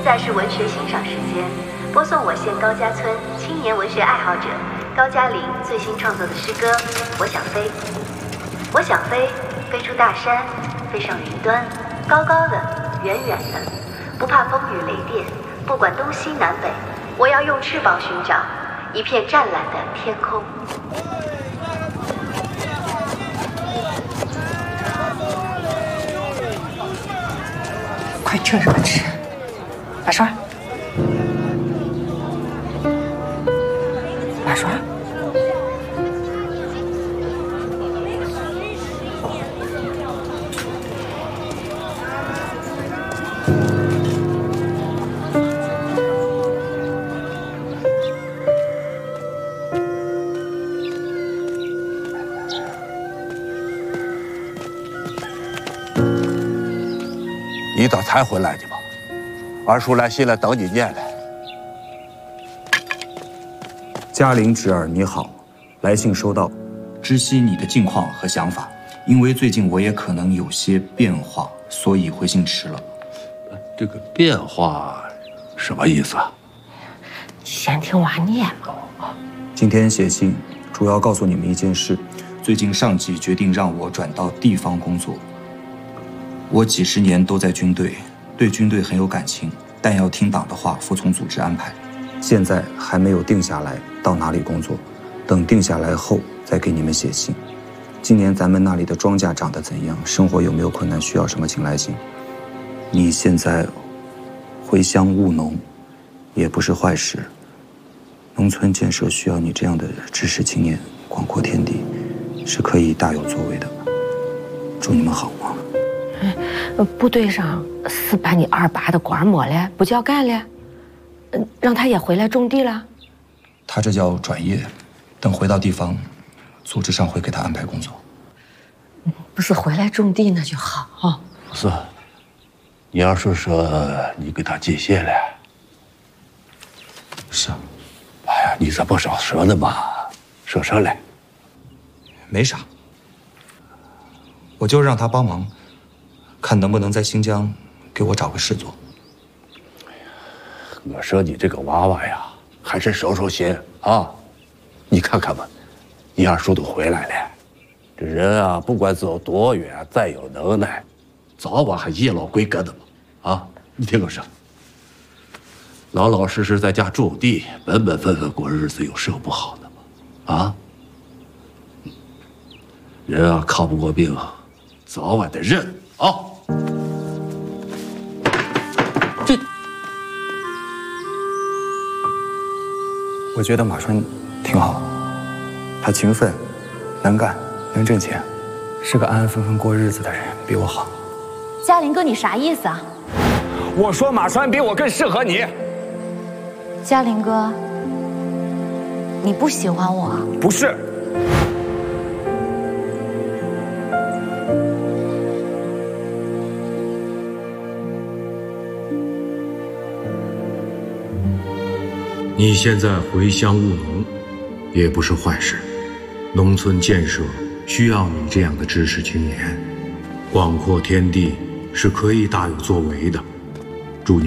在是文学欣赏时间，播送我县高家村青年文学爱好者高嘉玲最新创作的诗歌《我想飞》。我想飞，飞出大山，飞上云端，高高的，远远的，不怕风雨雷电，不管东西南北，我要用翅膀寻找一片湛蓝的天空。 快吃什么吃？马栓，马栓。 你咋才回来的吧？二叔来信了，等你念呢。 嘉玲侄儿，你好，来信收到，知悉你的近况和想法。因为最近我也可能有些变化，所以回信迟了。 这个变化什么意思啊？ 先听娃念嘛。 今天写信主要告诉你们一件事：最近上级决定让我转到地方工作。我几十年都在军队，对军队很有感情，但要听党的话，服从组织安排。现在还没有定下来到哪里工作，等定下来后再给你们写信。今年咱们那里的庄稼长得怎样？生活有没有困难？需要什么请来信。你现在回乡务农，也不是坏事。农村建设需要你这样的知识青年，广阔天地，是可以大有作为的。祝你们好吗？ 部队上是把你二爸的官没了，不叫干了，让他也回来种地了。 他这叫转业，等回到地方，组织上会给他安排工作。 不是回来种地那就好哈。 不是，你要是说你给他寄信了， 是啊。 哎呀，你这不少说的嘛，说啥来？ 没啥，我就让他帮忙。看能不能在新疆给我找个事做。 我说你这个娃娃呀，还是收收心啊！你看看吧，你二叔都回来了。这人啊，不管走多远，再有能耐，早晚还一老归根的嘛。啊，你听我说，老老实实在家种地，本本分分过日子，有什么不好的吗？啊，人啊，靠不过病，早晚得认啊。 我觉得马栓挺好，他勤奋、能干、能挣钱，是个安安分分过日子的人，比我好。 嘉玲哥，你啥意思啊？ 我说马栓比我更适合你。 嘉玲哥，你不喜欢我？ 不是。 你现在回乡务农，也不是坏事。农村建设需要你这样的知识青年，广阔天地是可以大有作为的。